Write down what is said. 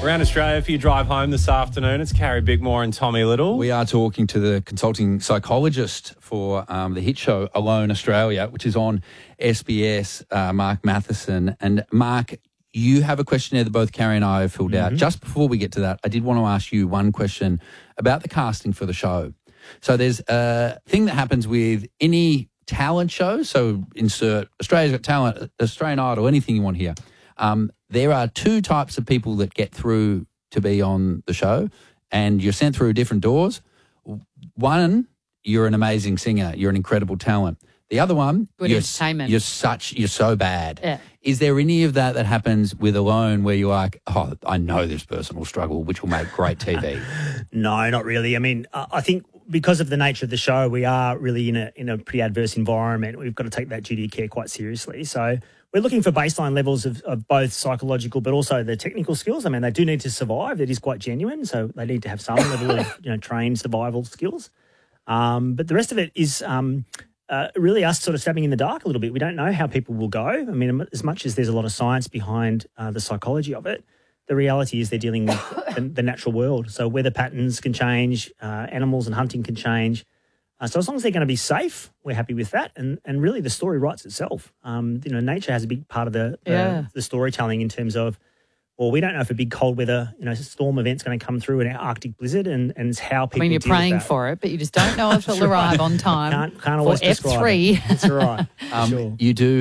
Around Australia, if you drive home this afternoon, it's Carrie Bickmore and Tommy Little. We are talking to the consulting psychologist for the hit show Alone Australia, which is on SBS, Mark Matheson. And Mark, you have a questionnaire that both Carrie and I have filled out. Just before we get to that, I did want to ask you one question about the casting for the show. So there's a thing that happens with any talent show. So insert Australia's Got Talent, Australian Idol, anything you want here. There are two types of people that get through to be on the show, and you're sent through different doors. One, you're an amazing singer. You're an incredible talent. The other one, you're so bad. Yeah. Is there any of that happens with Alone where you're like, oh, I know this person will struggle, which will make great TV? No, not really. I mean, I think because of the nature of the show, we are really in a pretty adverse environment. We've got to take that duty of care quite seriously. So we're looking for baseline levels of both psychological but also the technical skills. I mean, they do need to survive. It is quite genuine, so they need to have some level of trained survival skills. But the rest of it is really us sort of stabbing in the dark a little bit. We don't know how people will go. I mean, as much as there's a lot of science behind the psychology of it, the reality is they're dealing with the natural world. So weather patterns can change, animals and hunting can change. So as long as they're going to be safe, we're happy with that. And really the story writes itself. Nature has a big part of the storytelling in terms of, well, we don't know if a big cold weather, storm event's going to come through an Arctic blizzard and it's how people you're praying for it, but you just don't know if it'll arrive on time. Can't always for F3. That's right. Sure. You do